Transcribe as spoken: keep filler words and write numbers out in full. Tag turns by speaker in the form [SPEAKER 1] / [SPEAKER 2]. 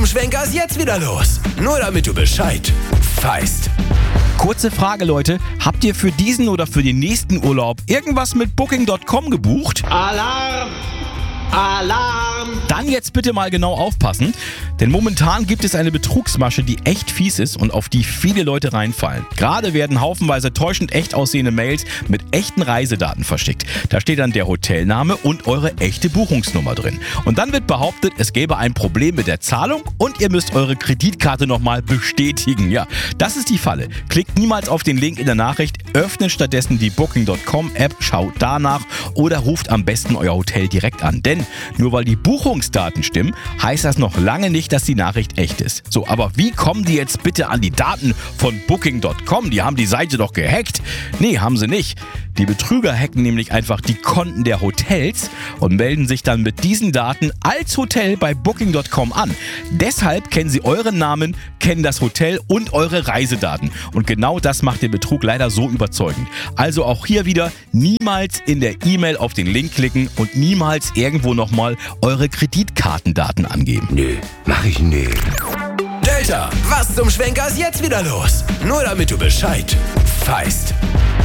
[SPEAKER 1] Schwenker ist jetzt wieder los. Nur damit du Bescheid weißt.
[SPEAKER 2] Kurze Frage, Leute. Habt ihr für diesen oder für den nächsten Urlaub irgendwas mit Booking Punkt com gebucht?
[SPEAKER 3] Alarm! Alarm!
[SPEAKER 2] Dann jetzt bitte mal genau aufpassen, denn momentan gibt es eine Betrugsmasche, die echt fies ist und auf die viele Leute reinfallen. Gerade werden haufenweise täuschend echt aussehende Mails mit echten Reisedaten verschickt. Da steht dann der Hotelname und eure echte Buchungsnummer drin. Und dann wird behauptet, es gäbe ein Problem mit der Zahlung und ihr müsst eure Kreditkarte nochmal bestätigen. Ja, das ist die Falle. Klickt niemals auf den Link in der Nachricht, öffnet stattdessen die Booking Punkt com App, schaut danach oder ruft am besten euer Hotel direkt an. Denn nur weil die Buchungsdaten stimmen, heißt das noch lange nicht, dass die Nachricht echt ist. So, aber wie kommen die jetzt bitte an die Daten von Booking Punkt com? Die haben die Seite doch gehackt. Nee, haben sie nicht. Die Betrüger hacken nämlich einfach die Konten der Hotels und melden sich dann mit diesen Daten als Hotel bei Booking Punkt com an. Deshalb kennen sie euren Namen, kennen das Hotel und eure Reisedaten. Und genau das macht den Betrug leider so überzeugend. Also auch hier wieder niemals in der E-Mail auf den Link klicken und niemals irgendwo nochmal eure Kreditkartendaten angeben.
[SPEAKER 1] Nö, mach ich nicht. Delta, was zum Schwenker ist jetzt wieder los? Nur damit du Bescheid weißt.